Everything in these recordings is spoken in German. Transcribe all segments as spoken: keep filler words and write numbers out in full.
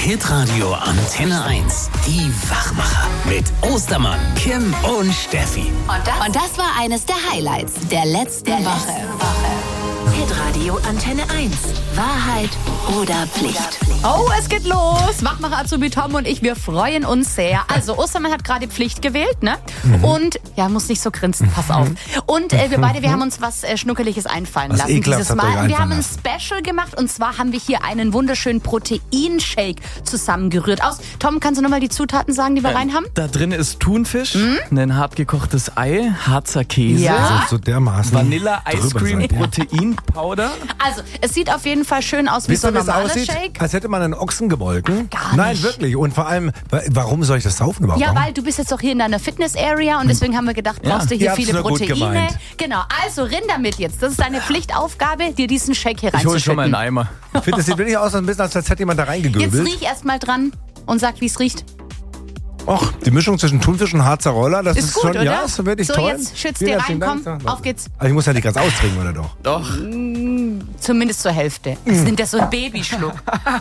Hitradio Antenne eins. Die Wachmacher mit Ostermann, Kim und Steffi. Und das, und das war eines der Highlights der letzten der Woche. Letzten Woche. Hitradio Antenne eins. Wahrheit oder Pflicht? Oh, es geht los. Wachmacher Azubi Tom und ich, wir freuen uns sehr. Also, Ostermann hat gerade Pflicht gewählt, ne? Mhm. Und, ja, muss nicht so grinsen, pass auf. Und äh, wir beide, wir haben uns was äh, Schnuckeliges einfallen was lassen dieses Mal. Und wir haben ein lassen. Special gemacht und zwar haben wir hier einen wunderschönen Proteinshake zusammengerührt. Aus, Tom, kannst du nochmal die Zutaten sagen, die wir Ähm, rein haben? Da drin ist Thunfisch, mhm. ein hart gekochtes Ei, Harzer Käse, Ja. So dermaßen Vanilla Ice drüber Cream sein, ja. Proteinpowder. Also, es sieht auf jeden Fall schön aus wie Wisst so ihr, ein wie es normaler aussieht? Shake. Als hätte man einen Ochsen gemolken. Gar Nein, nicht. wirklich. Und vor allem, wa- warum soll ich das saufen überhaupt? Ja, Warum? weil du bist jetzt doch hier in deiner Fitness-Area und deswegen haben wir gedacht, brauchst du Ihr hier habt's viele nur gut Proteine. gemeint. Genau, also rinn damit jetzt. Das ist deine Pflichtaufgabe, dir diesen Shake hier Ich hole schon mal einen reinzuschütten. Eimer. Ich finde, das sieht wirklich aus, ein bisschen, als hätte jemand da Jetzt reingegöbelt. riech erst mal dran und sag, wie es riecht. Och, die Mischung zwischen Thunfisch und Harzer Roller, das ist, Ist gut, schon, oder? ja, ist wirklich so, toll. jetzt schützt Vielen dir rein, herzlichen komm, Dank. auf geht's. Aber ich muss ja nicht ganz austrinken, oder doch? Doch. Zumindest zur Hälfte. Das sind das so ein Babyschluck.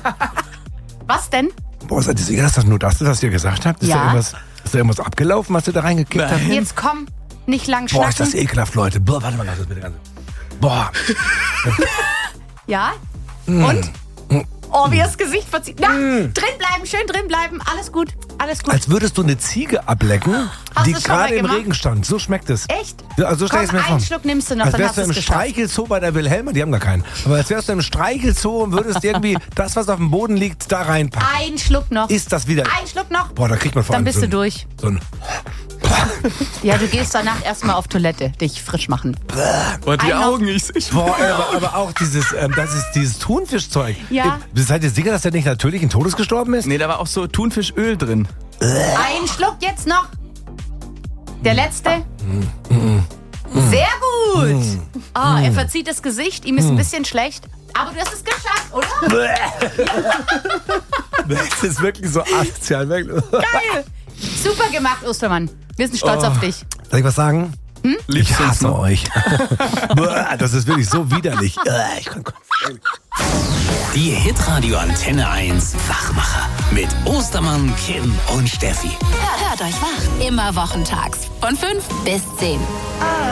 Was denn? Boah, seid ihr sicher, dass das nur das ist, was ihr gesagt habt? Ist, Ja. da, irgendwas, ist da irgendwas abgelaufen, was ihr da reingekickt habt? Jetzt komm, nicht lang Boah, ist das schnacken. ekelhaft, Leute. Boah, warte mal, lass das bitte ganz. Boah. Ja? Und? Oh, wie das Gesicht verzieht. Na, drin bleiben, schön drin bleiben. Alles gut, alles gut. Als würdest du eine Ziege ablecken, Hast die du's schon mal gerade im gemacht? Regen stand. So schmeckt es. Echt? Ja, also so stell Komm, ich's mir einen vor. Schluck nimmst du noch, Als dann wärst hast du du im es geschafft. Streichelzoo bei der Wilhelma, die haben gar keinen. Aber als wärst du im Streichelzoo und würdest irgendwie das, was auf dem Boden liegt, da reinpacken. Ein Schluck noch. Ist das wieder... Ein Schluck noch. Boah, da kriegt man vor Dann allem bist so du ein, durch. So ein, Ja, du gehst danach erstmal auf Toilette, dich frisch machen. Boah, die Ein noch. Augen, ich sehe schon. boah, aber, aber auch dieses, ähm, das ist dieses Thunfischzeug. Ja. Ihr, seid ihr sicher, dass der nicht natürlichen Todes gestorben ist? Nee, da war auch so Thunfischöl drin. Ein Schluck jetzt noch. Der letzte. Sehr gut. Oh, er verzieht das Gesicht, ihm ist ein bisschen schlecht. Aber du hast es geschafft, oder? Das ist wirklich so asozial. Wirklich. Geil. Super gemacht, Ostermann. Wir sind stolz auf dich. Soll ich was sagen? Liebst Ich du uns hasse noch? euch. Boah, das ist wirklich so widerlich. Ich kann Die Hitradio Antenne eins Wachmacher mit Ostermann, Kim und Steffi. Hört euch wach. Immer wochentags von fünf bis zehn.